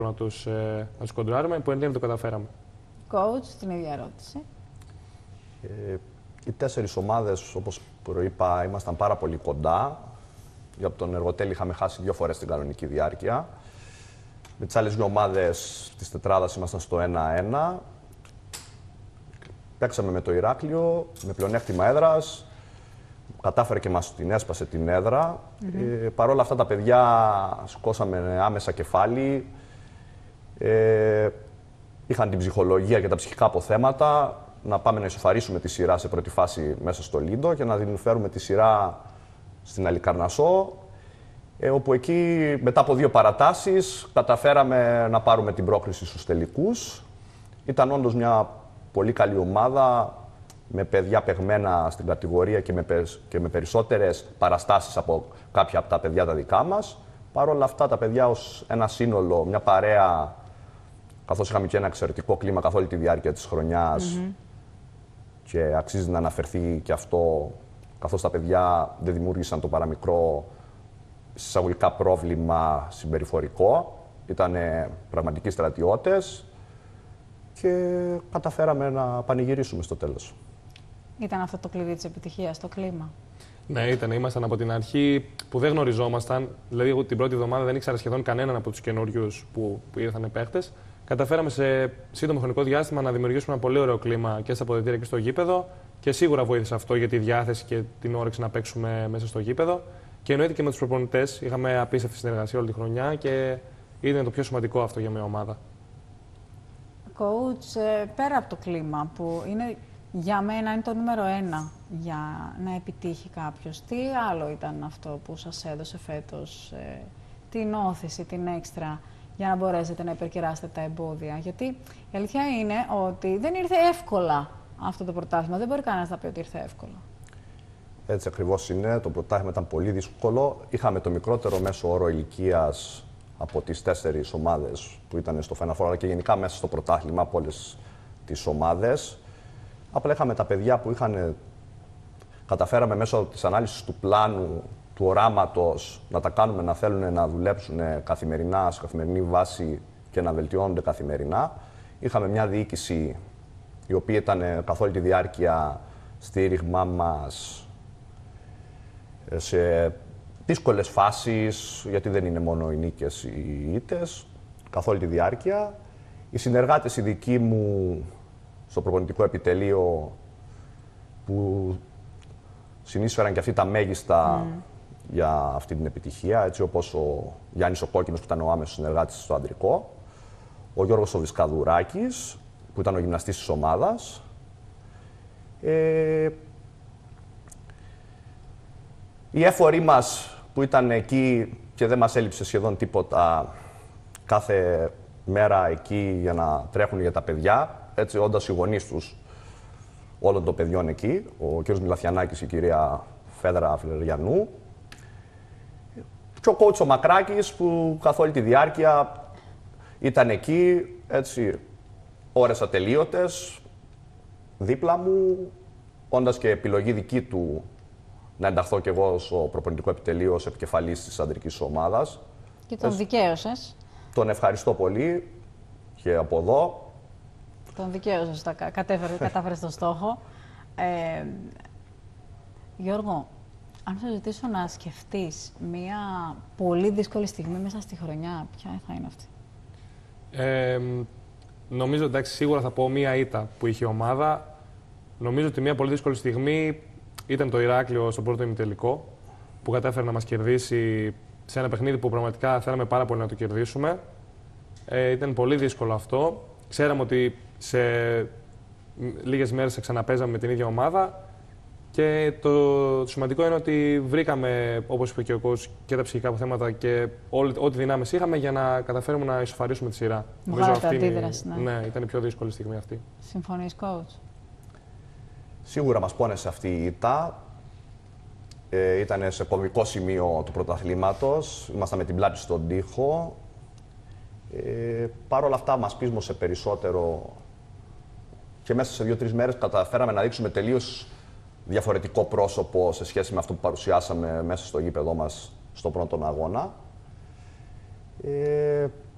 να τους κοντράρουμε, που εν τέλει το καταφέραμε. Coach, την ίδια ερώτηση. Οι 4 ομάδες, όπως προείπα, ήμασταν πάρα πολύ κοντά. Για τον Εργοτέλη είχαμε χάσει 2 φορές την κανονική διάρκεια. Με τις άλλες 2 ομάδες της τετράδας ήμασταν στο 1-1. Παίξαμε με το Ηράκλειο, με πλεονέκτημα έδρας. Κατάφερε και μας την έσπασε την έδρα. Παρ' όλα αυτά τα παιδιά σηκώσαμε άμεσα κεφάλι. Είχαν την ψυχολογία και τα ψυχικά αποθέματα να πάμε να ισοφαρίσουμε τη σειρά σε πρώτη φάση μέσα στο Λίντο και να την φέρουμε τη σειρά στην Αλικαρνασσό, όπου εκεί μετά από 2 παρατάσεις καταφέραμε να πάρουμε την πρόκριση στους τελικούς. Ήταν όντως μια πολύ καλή ομάδα, με παιδιά παιγμένα στην κατηγορία και με περισσότερες παραστάσεις από κάποια από τα παιδιά τα δικά μας. Παρ' όλα αυτά τα παιδιά ως ένα σύνολο, μια παρέα, καθώς είχαμε και ένα εξαιρετικό κλίμα καθ' όλη τη διάρκεια της χρονιάς και αξίζει να αναφερθεί και αυτό, καθώς τα παιδιά δεν δημιούργησαν το παραμικρό εισαγωγικά πρόβλημα συμπεριφορικό. Ήταν πραγματικοί στρατιώτες και καταφέραμε να πανηγυρίσουμε στο τέλος. Ήταν αυτό το κλειδί της επιτυχίας, το κλίμα. Ναι, ήμασταν από την αρχή που δεν γνωριζόμασταν. Δηλαδή, την πρώτη εβδομάδα δεν ήξερα σχεδόν κανέναν από τους καινούριους που ήρθαν παίχτες. Καταφέραμε σε σύντομο χρονικό διάστημα να δημιουργήσουμε ένα πολύ ωραίο κλίμα και στα αποδυτήρια και στο γήπεδο. Και σίγουρα βοήθησε αυτό για τη διάθεση και την όρεξη να παίξουμε μέσα στο γήπεδο. Και εννοείται και με τους προπονητές. Είχαμε απίστευτη συνεργασία όλη τη χρονιά και ήταν το πιο σημαντικό αυτό για μια ομάδα. Coach, πέρα από το κλίμα που είναι για μένα είναι το νούμερο 1 για να επιτύχει κάποιος, τι άλλο ήταν αυτό που σας έδωσε φέτος την όθηση, την έξτρα, για να μπορέσετε να υπερκεράσετε τα εμπόδια? Γιατί η αλήθεια είναι ότι δεν ήρθε εύκολα αυτό το πρωτάθλημα. Δεν μπορεί κανένας να πει ότι ήρθε εύκολα. Έτσι ακριβώς είναι. Το πρωτάθλημα ήταν πολύ δύσκολο. Είχαμε το μικρότερο μέσο όρο ηλικίας από τις 4 ομάδες που ήταν στο Final Four, αλλά και γενικά μέσα στο πρωτάθλημα από όλες τις ομάδες. Απλά είχαμε τα παιδιά που καταφέραμε μέσω της ανάλυσης του πλάνου, του οράματος, να τα κάνουμε να θέλουν να δουλέψουν καθημερινά, σε καθημερινή βάση και να βελτιώνονται καθημερινά. Είχαμε μια διοίκηση η οποία ήταν καθ' όλη τη διάρκεια στήριγμά μας σε δύσκολες φάσεις, γιατί δεν είναι μόνο οι νίκες οι ήττες, καθ' όλη τη διάρκεια. Οι συνεργάτες οι δικοί μου στο προπονητικό επιτελείο που συνείσφεραν και αυτοί τα μέγιστα για αυτή την επιτυχία, έτσι όπως ο Γιάννης ο Κόκκινος που ήταν ο άμεσος συνεργάτης στο αντρικό, ο Γιώργος ο Βισκαδουράκης που ήταν ο γυμναστής της ομάδας, οι έφοροι μας που ήταν εκεί και δεν μας έλειψε σχεδόν τίποτα κάθε μέρα εκεί για να τρέχουν για τα παιδιά, έτσι όντας οι γονείς τους όλων των παιδιών εκεί, ο κ. Μιλαθιανάκης και η κυρία Φέδρα Φιλεργιανού, και ο coach ο Μακράκης που καθ' όλη τη διάρκεια ήταν εκεί, έτσι, ώρες ατελείωτες, δίπλα μου, όντας και επιλογή δική του να ενταχθώ κι εγώ στο προπονητικό επιτελείο ως επικεφαλής της αντρικής ομάδας. Και τον δικαίωσες. Τον ευχαριστώ πολύ και από εδώ. Τον δικαίωσες, κατάφερες τον στόχο. Γιώργο, αν σου ζητήσω να σκεφτείς μία πολύ δύσκολη στιγμή μέσα στη χρονιά, ποια θα είναι αυτή? Νομίζω, εντάξει, σίγουρα θα πω μία ήττα που είχε η ομάδα. Νομίζω ότι μία πολύ δύσκολη στιγμή ήταν το Ηράκλειο στο πρώτο ημιτελικό, που κατάφερε να μας κερδίσει σε ένα παιχνίδι που πραγματικά θέλαμε πάρα πολύ να το κερδίσουμε. Ήταν πολύ δύσκολο αυτό. Ξέραμε ότι σε λίγες μέρες θα ξαναπέζαμε με την ίδια ομάδα και το σημαντικό είναι ότι βρήκαμε, όπως είπε και ο coach, και τα ψυχικά θέματα και ό,τι δυνάμεις είχαμε για να καταφέρουμε να ισοφαρίσουμε τη σειρά. Βγάλετε αντίδραση, ναι, ήταν η πιο δύσκολη στιγμή αυτή. Συμφωνείς, coach? Σίγουρα μας πόνεσε αυτή η ήττα. Ήταν σε κομβικό σημείο του πρωταθλήματος. Ήμασταν με την πλάτη στον τοίχο. Παρ' όλα αυτά μας πείσμωσε περισσότερο και μέσα σε 2-3 μέρες καταφέραμε να δείξουμε τελείως διαφορετικό πρόσωπο σε σχέση με αυτό που παρουσιάσαμε μέσα στο γήπεδό μας στο πρώτο αγώνα.